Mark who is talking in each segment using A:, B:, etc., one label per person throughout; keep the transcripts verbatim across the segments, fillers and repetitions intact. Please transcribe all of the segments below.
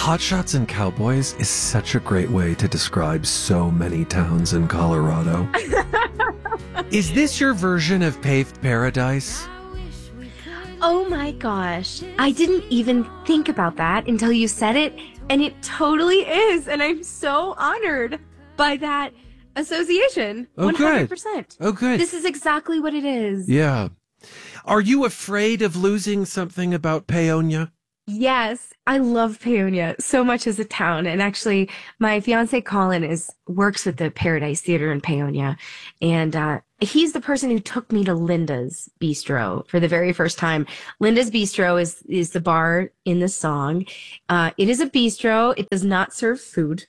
A: Hotshots and Cowboys is such a great way to describe so many towns in Colorado. Is this your version of Paved Paradise?
B: Oh my gosh. I didn't even think about that until you said it, and it totally is. And I'm so honored by that association.
A: Oh,
B: one hundred percent.
A: Good. Oh, good.
B: This is exactly what it is.
A: Yeah. Are you afraid of losing something about Paonia?
B: Yes, I love Paonia so much as a town. And actually, my fiance Colin is works with the Paradise Theater in Paonia. And uh, he's the person who took me to Linda's Bistro for the very first time. Linda's Bistro is, is the bar in the song. Uh, it is a bistro. It does not serve food.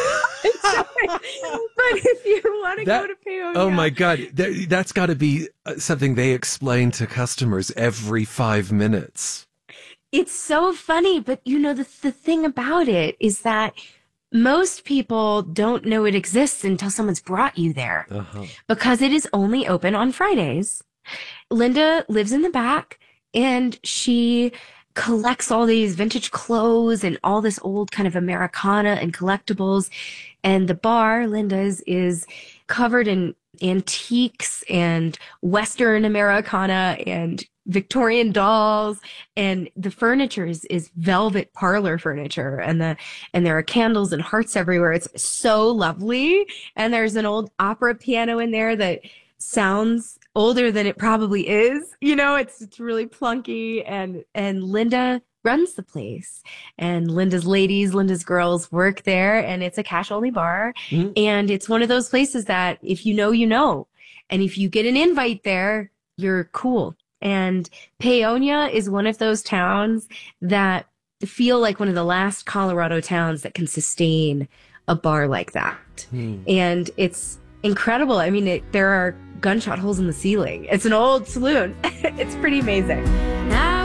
B: But if you want to
A: That-
B: go to Paonia.
A: Oh my God. That, that's got to be something they explain to customers every five minutes.
B: It's so funny, but you know, the, the thing about it is that most people don't know it exists until someone's brought you there
A: Uh-huh.
B: because it is only open on Fridays. Linda lives in the back and she collects all these vintage clothes and all this old kind of Americana and collectibles. And the bar, Linda's, is covered in antiques and Western Americana and Victorian dolls, and the furniture is, is velvet parlor furniture, and the and there are candles and hearts everywhere. It's so lovely, and there's an old opera piano in there that sounds older than it probably is. You know, it's it's really plunky, and and Linda runs the place, and Linda's ladies, Linda's girls work there, and it's a cash only bar,
A: Mhm.
B: and it's one of those places that if you know, you know, and if you get an invite there, you're cool. And Paonia is one of those towns that feel like one of the last Colorado towns that can sustain a bar like that.
A: Hmm.
B: And it's incredible. I mean, it, there are gunshot holes in the ceiling. It's an old saloon. It's pretty amazing.
C: Now